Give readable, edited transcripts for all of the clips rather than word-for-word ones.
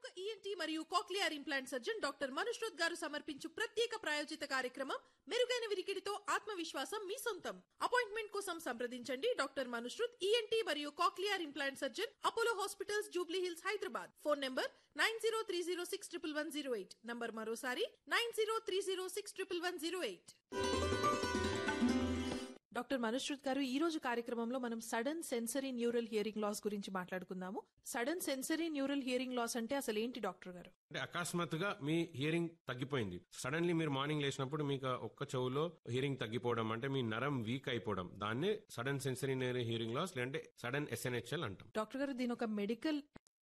ప్రముఖ ఈఎన్టీ మరియు cochlear implant surgeon doctor Manushrut గారు సమర్పించు ప్రత్యేక ప్రాయోజిత కార్యక్రమం మెరుగైన విరికిడితో ఆత్మవిశ్వాసం మీ సొంతం. అపాయింట్మెంట్ కోసం సంప్రదించండి డాక్టర్ మనుష్రోత్ ఈఎన్టీ మరియు cochlear implant surgeon, Apollo hospitals, Jubilee hills, Hyderabad. Phone number 9030611108. Number మరోసారి 9030611108. డాక్టర్ మనుష్రుత్ గారు, ఈ రోజు కార్యక్రమంలో మనం sudden sensory neural hearing loss గురించి మాట్లాడుకుందాము. Sudden sensory neural hearing loss అంటే అసలు ఏంటి డాక్టర్ గారు? అంటే అకస్మాత్తుగా మీ హియరింగ్ తగ్గిపోయింది. సడన్లీ మీరు మార్నింగ్ లేచినప్పుడు మీకు ఒక్క చెవులో హియరింగ్ తగ్గిపోవడం, అంటే మీ నరం వీక్ అయిపోవడం, దాన్నే sudden sensory neural hearing loss లేదంటే సడన్ SNHL అంటాం. డాక్టర్ గారు, దీని ఒక మెడికల్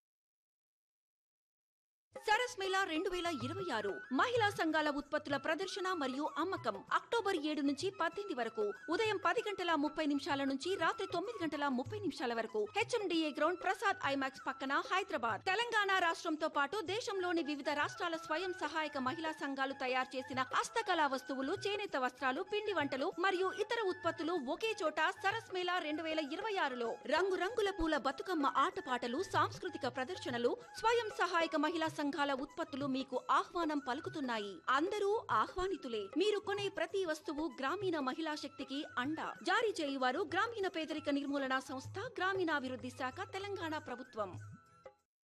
సరస్ మేళా 2026 మహిళా సంఘాల ఉత్పత్తుల ప్రదర్శన మరియు అమ్మకం అక్టోబర్ 7 నుంచి 18 వరకు ఉదయం 10:30 నుంచి రాత్రి 9:30 వరకు HMDA గ్రౌండ్, ప్రసాద్ ఐమాక్స్ పక్కన, హైదరాబాద్. తెలంగాణ రాష్ట్రంతో పాటు దేశంలోని వివిధ రాష్ట్రాల స్వయం సహాయక మహిళా సంఘాలు తయారు చేసిన హస్తకళా వస్తువులు, చేనేత వస్త్రాలు, పిండి వంటలు మరియు ఇతర ఉత్పత్తులు ఒకే చోట సరస్ మేళా 2026లో రంగురంగుల పూల బతుకమ్మ ఆటపాటలు, సాంస్కృతిక ప్రదర్శనలు, స్వయం సహాయక మహిళా సంఘాల ఉత్పత్తులు మీకు ఆహ్వానం పలుకుతున్నాయి. అందరూ ఆహ్వానితులే. మీరు కొనే ప్రతి వస్తువు గ్రామీణ మహిళా శక్తికి అండ. జారీ చేయువారు గ్రామీణ పేదరిక నిర్మూలన సంస్థ, గ్రామీణాభివృద్ధి శాఖ, తెలంగాణ ప్రభుత్వం.